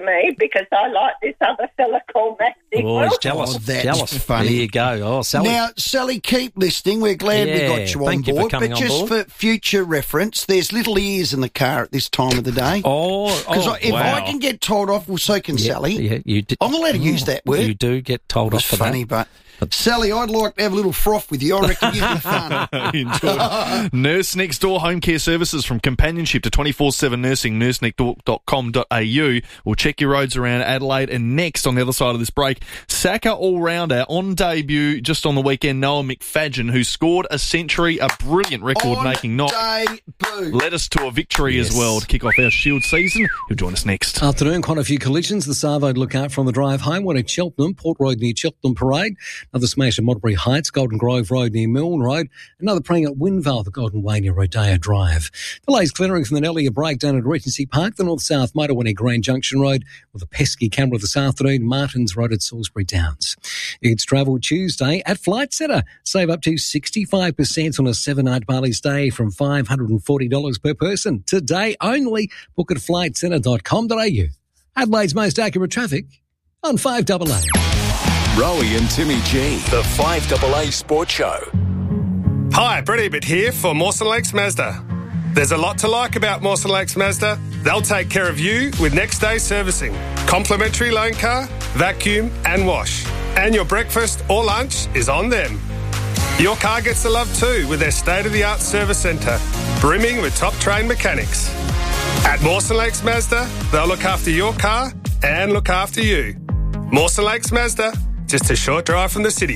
me because I like this other fella called Maxie. Oh, he's jealous. Oh, that's jealous. funny. There you go. Oh, Sally. Now, Sally, keep listening. We're glad we got you on thank you for board. coming But on just board. for future reference, there's little ears in the car at this time of the day. Because if wow. I can get told off, well, so can Sally. Yeah, you did. I'm allowed to use that word. You do get told off It's for funny, that. but Sally, I'd like to have a little froth with you. I reckon you'd be fun. Enjoy. Nurse Next Door home care services, from companionship to 24/7 nursing. nursenextdoor.com.au will check your roads around Adelaide. And next, on the other side of this break, Saka all-rounder on debut just on the weekend, Noah McFadden, who scored a century, a brilliant record-making knock, led us to a victory as well to kick off our Shield season. He'll join us next. Afternoon, quite a few collisions. The Savo to look out from the drive home. One at Cheltenham, Port Road near Cheltenham Parade. Another smash at Modbury Heights, Golden Grove Road near Milne Road. Another praying at Winvale, the Golden Way near Rodeo Drive. Delays clearing from the Nellia breakdown at Regency Park, the North-South motorway near Grand Junction Road, with a pesky camera this afternoon, Martins Road at Salisbury Downs. It's Travel Tuesday at Flight Centre. Save up to 65% on a 7-night Bali stay from $540 per person. Today only. Book at flightcentre.com.au. Adelaide's most accurate traffic on 5AA. Rowie and Timmy G, the 5AA Sports Show. Hi, Brett Ebert here for Mawson Lakes Mazda. There's a lot to like about Mawson Lakes Mazda. They'll take care of you with next day servicing, complimentary loan car, vacuum and wash. And your breakfast or lunch is on them. Your car gets the love too with their state-of-the-art service centre, brimming with top-trained mechanics. At Mawson Lakes Mazda, they'll look after your car and look after you. Mawson Lakes Mazda, just a short drive from the city.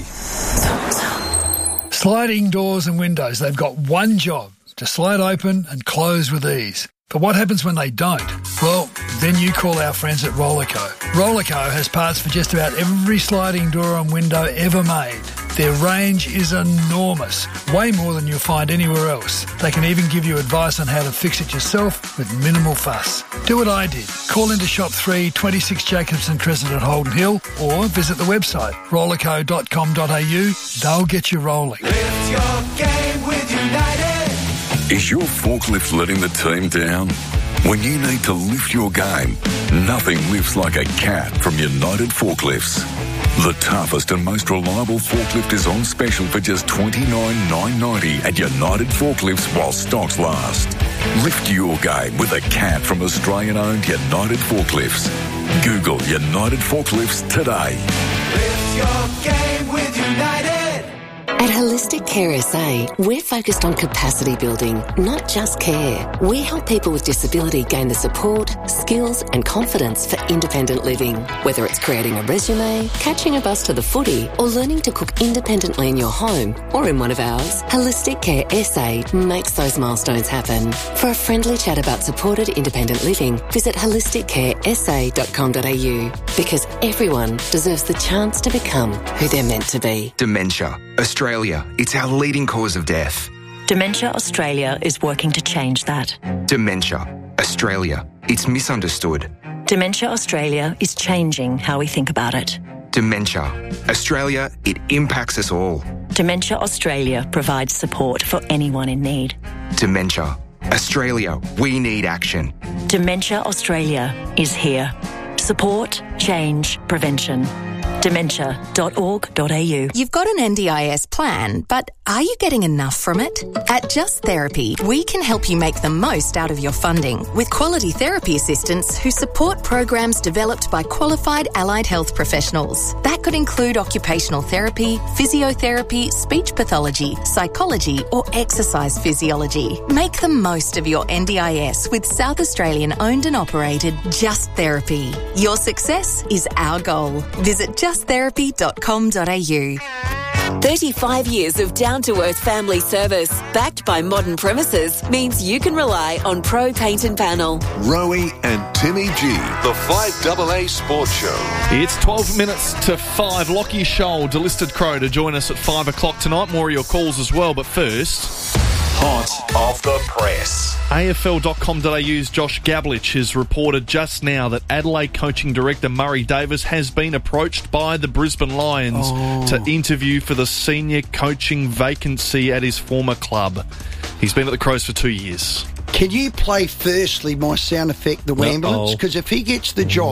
Sliding doors and windows, they've got one job, to slide open and close with ease. But what happens when they don't? Well, then you call our friends at Rollerco. Rollerco has parts for just about every sliding door and window ever made. Their range is enormous, way more than you'll find anywhere else. They can even give you advice on how to fix it yourself with minimal fuss. Do what I did. Call into Shop 3, 26 Jacobson Crescent at Holden Hill, or visit the website rollerco.com.au. They'll get you rolling. Lift your game with United. Is your forklift letting the team down? When you need to lift your game, nothing lifts like a cat from United Forklifts. The toughest and most reliable forklift is on special for just $29,990 at United Forklifts while stocks last. Lift your game with a cat from Australian-owned United Forklifts. Google United Forklifts today. Lift your game with United. At Holistic Care SA, we're focused on capacity building, not just care. We help people with disability gain the support, skills and confidence for independent living. Whether it's creating a resume, catching a bus to the footy, or learning to cook independently in your home or in one of ours, Holistic Care SA makes those milestones happen. For a friendly chat about supported independent living, visit holisticcaresa.com.au, because everyone deserves the chance to become who they're meant to be. Dementia. Australia, it's our leading cause of death. Dementia Australia is working to change that. Dementia. Australia, it's misunderstood. Dementia Australia is changing how we think about it. Dementia. Australia, it impacts us all. Dementia Australia provides support for anyone in need. Dementia. Australia, we need action. Dementia Australia is here. Support, change, prevention. Dementia.org.au. You've got an NDIS plan, but are you getting enough from it? At Just Therapy, we can help you make the most out of your funding with quality therapy assistants who support programs developed by qualified allied health professionals. That could include occupational therapy, physiotherapy, speech pathology, psychology, or exercise physiology. Make the most of your NDIS with South Australian owned and operated Just Therapy. Your success is our goal. Visit justtherapy.com.au. 35 years of down-to-earth family service, backed by modern premises, means you can rely on Pro Paint and Panel. Rowie and Timmy G, the 5AA Sports Show. It's 12 minutes to 5. Lockie Scholl, Delisted Crow, to join us at 5 o'clock tonight. More of your calls as well, but first... Hot off the press. AFL.com.au's Josh Gablich has reported just now that Adelaide coaching director Murray Davis has been approached by the Brisbane Lions to interview for the senior coaching vacancy at his former club. He's been at the Crows for 2 years. Can you play firstly my sound effect, the ambulance? Because if he gets the job,